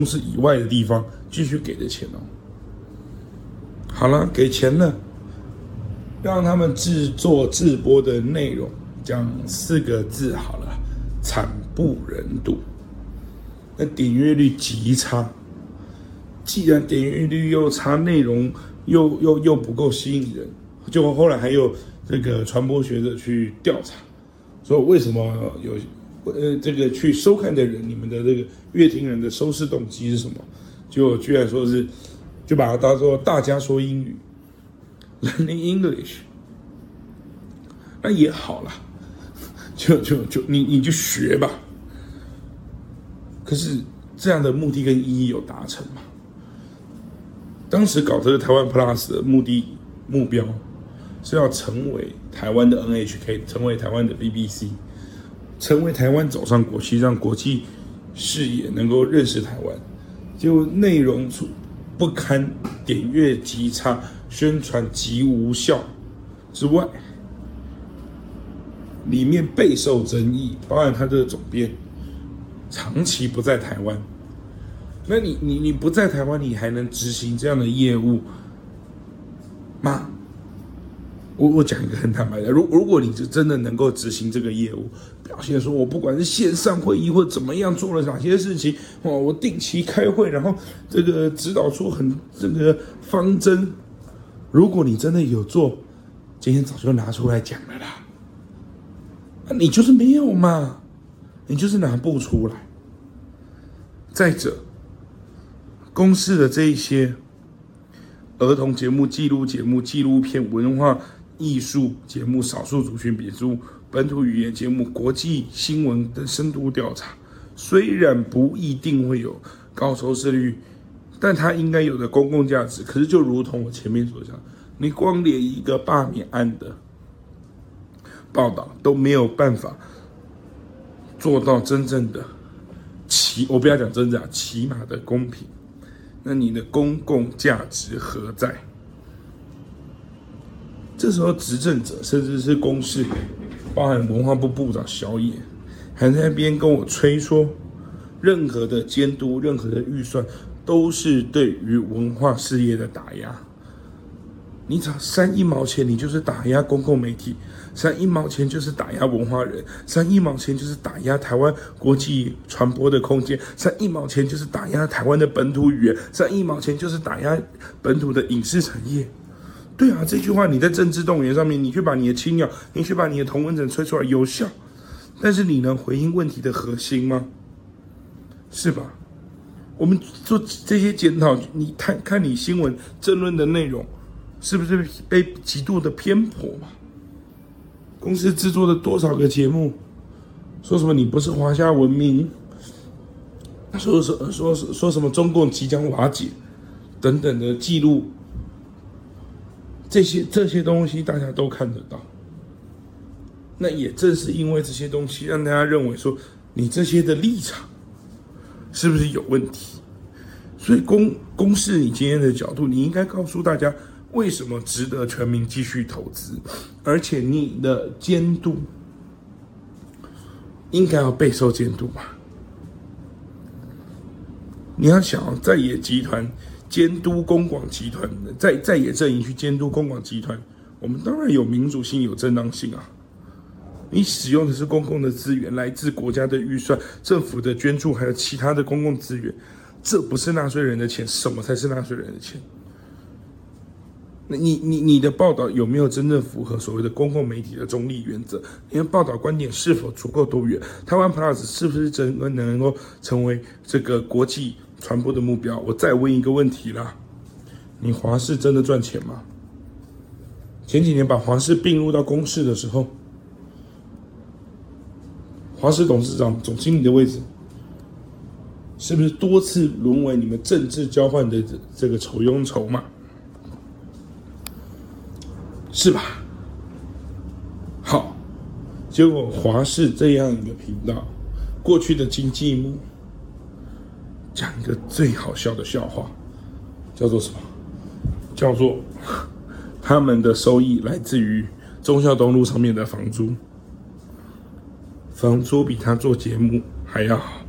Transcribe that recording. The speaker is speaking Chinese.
公司以外的地方继续给的钱哦。好了，给钱了，让他们制作直播的内容，讲4个字好了，惨不忍睹。那点阅率极差，既然点阅率又差，内容又不够吸引人，就后来还有这个传播学者去调查，说为什么有这个去收看的人，你们的这个乐听人的收视动机是什么？就居然说是，就把它当做大家说英语 ，learning English， 那也好啦，你就学吧。可是这样的目的跟意义有达成吗？当时搞这个台湾 Plus 的目标是要成为台湾的 NHK， 成为台湾的 BBC， 成为台湾走上国际，让国际视野能够认识台湾。结果内容不堪，点阅极差，宣传极无效之外，里面备受争议，包含他的总编长期不在台湾。那你不在台湾，你还能执行这样的业务吗？我讲一个很坦白的，如果你是真的能够执行这个业务，表现说我不管是线上会议或怎么样做了哪些事情，我定期开会，然后这个指导出这个方针，如果你真的有做，今天早就拿出来讲了啦。你就是没有嘛，你就是拿不出来。再者，公视的这一些儿童节目、纪录节目、纪录片、文化艺术节目、少数族群比数、本土语言节目、国际新闻的深度调查，虽然不一定会有高收视率，但它应该有的公共价值。可是就如同我前面所讲，你光连一个罢免案的报道都没有办法做到真正的我不要讲真正起码的公平，那你的公共价值何在？这时候执政者甚至是公视，包含文化部部长小野，还在那边跟我吹说，任何的监督、任何的预算都是对于文化事业的打压。你只要删1毛钱，你就是打压公共媒体；删1毛钱就是打压文化人；删1毛钱就是打压台湾国际传播的空间；删1毛钱就是打压台湾的本土语言；删1毛钱就是打压本土的影视产业。对啊，这句话你在政治动员上面，你去把你的青鸟，你去把你的同温层吹出来有效，但是你能回应问题的核心吗？是吧？我们做这些检讨，你看你新闻政论的内容，是不是被极度的偏颇嘛？公司制作的多少个节目，说什么你不是华夏文明，说什么中共即将瓦解，等等的记录，这些东西大家都看得到。那也正是因为这些东西，让大家认为说你这些的立场是不是有问题？所以公视你今天的角度，你应该告诉大家，为什么值得全民继续投资，而且你的监督应该要备受监督嘛？你要想在野集团监督公广集团，在野阵营去监督公广集团，我们当然有民主性、有正当性啊。你使用的是公共的资源，来自国家的预算、政府的捐助，还有其他的公共资源，这不是纳税人的钱，什么才是纳税人的钱？你的报道有没有真正符合所谓的公共媒体的中立原则？你的报道观点是否足够多元？台湾 Plus 是不是真的能够成为这个国际传播的目标？我再问一个问题啦，你华视真的赚钱吗？前几年把华视并入到公视的时候，华视董事长、总经理的位置，是不是多次沦为你们政治交换的这个酬庸筹码？是吧？好，结果华视这样一个频道，过去的经济幕讲一个最好笑的笑话，叫做什么？叫做他们的收益来自于忠孝东路上面的房租，房租比他做节目还要好。